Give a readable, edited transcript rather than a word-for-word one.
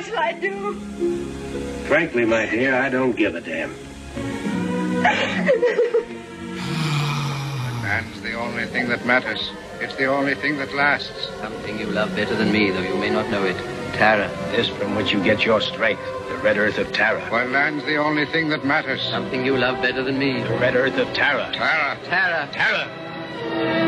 shall I do? Frankly, my dear, I don't give a damn. Land's the only thing that matters. It's the only thing that lasts. Something you love better than me, though you may not know it. Tara. This from which you get your strength. The red earth of Tara. Well, land's the only thing that matters. Something you love better than me. The red earth of Tara. Tara. Tara. Tara.